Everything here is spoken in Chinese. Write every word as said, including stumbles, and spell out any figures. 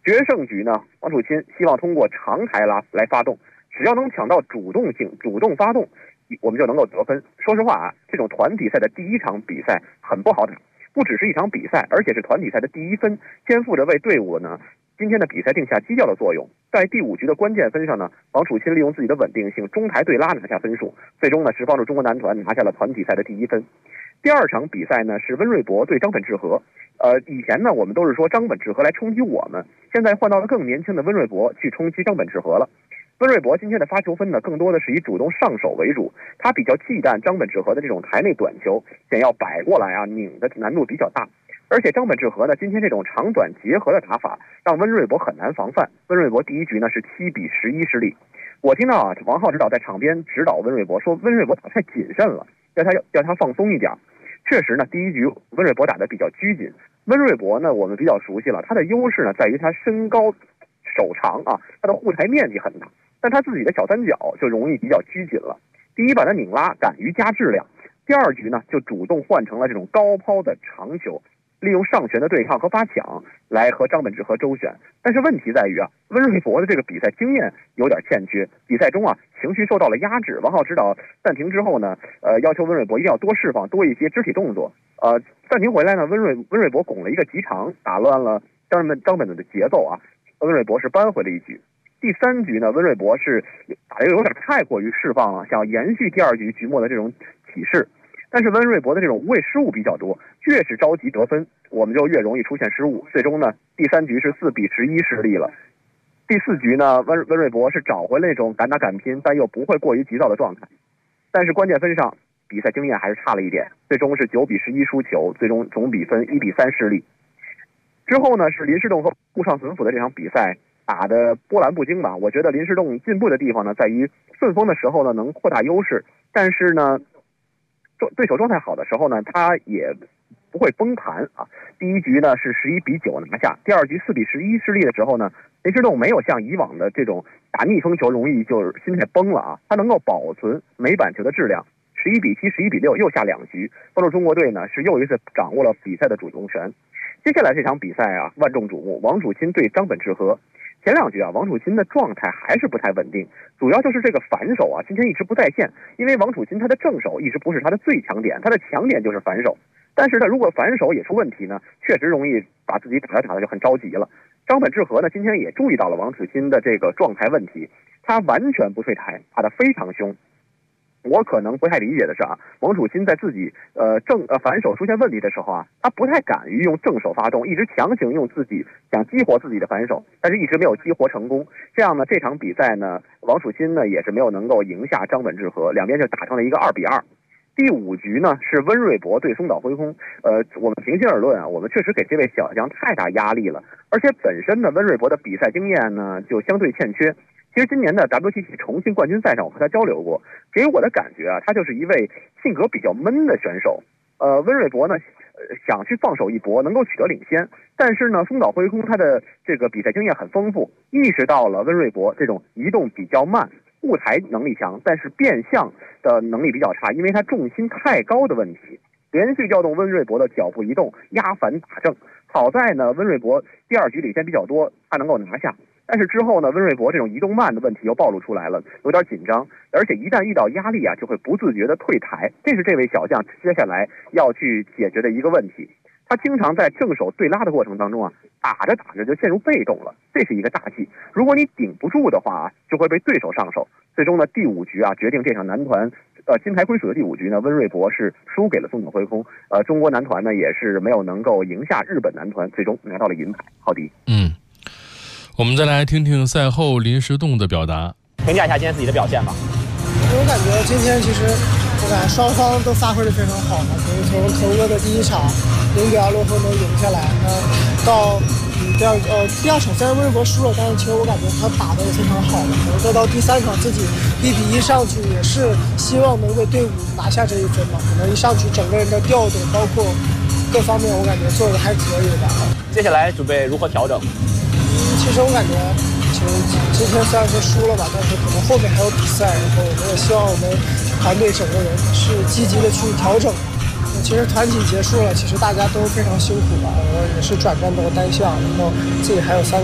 决胜局呢，王楚钦希望通过长台拉来发动，只要能抢到主动性，主动发动，我们就能够得分。说实话啊，这种团体赛的第一场比赛很不好打，不只是一场比赛，而且是团体赛的第一分，肩负着为队伍呢今天的比赛定下基调的作用。在第五局的关键分上呢，王楚钦利用自己的稳定性，中台对拉拿下分数，最终呢是帮助中国男团拿下了团体赛的第一分。第二场比赛呢是温瑞博对张本智和。呃，以前呢我们都是说张本智和来冲击我们，现在换到了更年轻的温瑞博去冲击张本智和了。温瑞博今天的发球分呢，更多的是以主动上手为主，他比较忌惮张本智和的这种台内短球，想要摆过来啊，拧的难度比较大。而且张本智和呢，今天这种长短结合的打法，让温瑞博很难防范。温瑞博第一局呢是七比十一失利。我听到啊，王浩指导在场边指导温瑞博说，温瑞博打太谨慎了，要他要他放松一点。确实呢，第一局温瑞博打得比较拘谨。温瑞博呢，我们比较熟悉了，他的优势呢在于他身高手长啊，他的护台面积很大，但他自己的小三角就容易比较拘谨了。第一把的拧拉敢于加质量，第二局呢就主动换成了这种高抛的长球，利用上旋的对抗和发抢来和张本智和周旋。但是问题在于啊，温瑞博的这个比赛经验有点欠缺，比赛中啊情绪受到了压制。王浩指导暂停之后呢，呃，要求温瑞博一定要多释放多一些肢体动作。呃，暂停回来呢，温瑞温瑞博拱了一个急长，打乱了张本张本的节奏啊。温瑞博是扳回了一局。第三局呢，温瑞博是打得有点太过于释放了，想要延续第二局局末的这种起势。但是温瑞博的这种无谓失误比较多，越是着急得分，我们就越容易出现失误。最终呢，第三局是四比十一失利了。第四局呢，温温瑞博是找回了那种敢打敢拼，但又不会过于急躁的状态。但是关键分上，比赛经验还是差了一点，最终是九比十一输球，最终总比分一比三失利。之后呢，是林诗栋和顾尚存辅的这场比赛打的波澜不惊吧。我觉得林诗栋进步的地方呢，在于顺风的时候呢能扩大优势，但是呢，对手状态好的时候呢，他也不会崩盘啊。第一局呢是十一比九拿下，第二局四比十一失利的时候呢，林诗栋没有像以往的这种打逆风球容易就是心态崩了啊，他能够保存每板球的质量。十一比七、十一比六又下两局，帮助中国队呢是又一次掌握了比赛的主动权。接下来这场比赛啊，万众瞩目，王楚钦对张本智和。前两局啊，王楚钦的状态还是不太稳定，主要就是这个反手啊，今天一直不在线。因为王楚钦他的正手一直不是他的最强点，他的强点就是反手。但是呢，如果反手也出问题呢，确实容易把自己打着打着就很着急了。张本智和呢，今天也注意到了王楚钦的这个状态问题，他完全不退台，打得非常凶。我可能不太理解的是啊，王楚钦在自己呃正呃反手出现问题的时候啊，他不太敢于用正手发动，一直强行用自己想激活自己的反手，但是一直没有激活成功。这样呢，这场比赛呢，王楚钦呢也是没有能够赢下张本智和，两边就打成了一个二比二。第五局呢是温瑞博对松岛辉空，呃，我们平心而论啊，我们确实给这位小将太大压力了，而且本身呢温瑞博的比赛经验呢就相对欠缺。其实今年的 W T T 重庆冠军赛上，我和他交流过，给我的感觉啊，他就是一位性格比较闷的选手。呃，温瑞博呢，呃，想去放手一搏，能够取得领先，但是呢，松岛辉空他的这个比赛经验很丰富，意识到了温瑞博这种移动比较慢，护台能力强，但是变向的能力比较差，因为他重心太高的问题，连续调动温瑞博的脚步移动，压反打正。好在呢，温瑞博第二局领先比较多，他能够拿下。但是之后呢，温瑞博这种移动慢的问题又暴露出来了，有点紧张，而且一旦遇到压力啊，就会不自觉的退台，这是这位小将接下来要去解决的一个问题。他经常在正手对拉的过程当中啊，打着打着就陷入被动了，这是一个大忌。如果你顶不住的话啊，就会被对手上手。最终呢，第五局啊，决定这场男团呃金牌归属的第五局呢，温瑞博是输给了松岛辉空。呃，中国男团呢也是没有能够赢下日本男团，最终拿到了银牌。浩迪， 嗯。我们再来听听赛后林诗栋的表达， 评价一下今天自己的表现吧。 我感觉今天其实，我感觉双方都发挥得非常好嘛，就是从头哥的第一场零比二落后能赢下来，那到嗯第二呃第二场虽然温瑞博输了，但是其实我感觉他打得也非常好了。然后再到第三场自己一比一上去，也是希望能为队伍拿下这一分嘛。可能一上去整个人的调动，包括各方面，我感觉做的还可以吧。 接下来准备如何调整？ 其实我感觉，其实今天虽然说输了吧，但是可能后面还有比赛，然后我们也希望我们团队整个人是积极的去调整。其实团体结束了，其实大家都非常辛苦吧，然后也是转战到单项，然后自己还有三个。